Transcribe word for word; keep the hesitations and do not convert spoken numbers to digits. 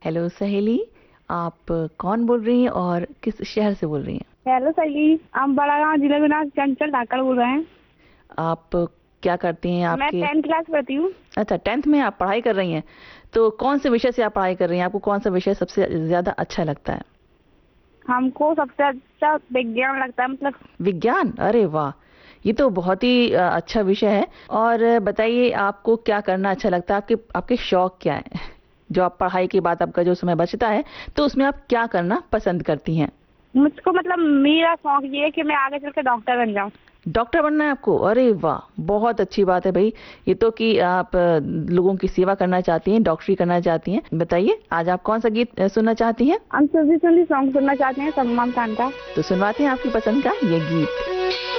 Hello सहेली, आप कौन बोल रही हैं और किस शहर से बोल रही हैं? हेलो सहेली, हम बड़ागांव जिले में ना चंचल ढाकर बोल रहे हैं। आप क्या करती हैं मैं आपके? टेंथ क्लास पढ़ती हूँ। अच्छा, टेंथ में आप पढ़ाई कर रही हैं। तो कौन से विषय से आप पढ़ाई कर रही हैं? आपको कौन सा विषय सबसे ज्यादा अच्छा लगता है? हमको सबसे अच्छा विज्ञान लगता है, मतलब। विज्ञान? अरे वाह, ये तो बहुत ही अ, अच्छा विषय है। और अ, बताइए, आपको क्या करना अच्छा लगता है? आपके आपके शौक क्या है? जो आप पढ़ाई के बाद आपका जो समय बचता है, तो उसमें आप क्या करना पसंद करती हैं? मुझको मतलब मेरा शौक ये है कि मैं आगे चल के डॉक्टर बन जाऊँ। डॉक्टर बनना है आपको? अरे वाह, बहुत अच्छी बात है भाई। ये तो कि आप अ, लोगों की सेवा करना चाहती हैं, डॉक्टरी करना चाहती हैं। बताइए, आज आप कौन सा गीत अ, सुनना चाहती हैं? हम सुधी सुधी सॉन्ग सुनना चाहते हैं सलमान खान का। तो सुनवाते हैं आपकी पसंद का ये गीत।